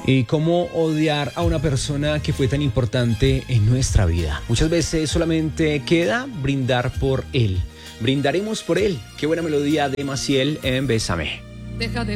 Y cómo odiar a una persona que fue tan importante en nuestra vida. Muchas veces solamente queda brindar por él. Brindaremos por él. Qué buena melodía de Maciel en Bésame. Deja de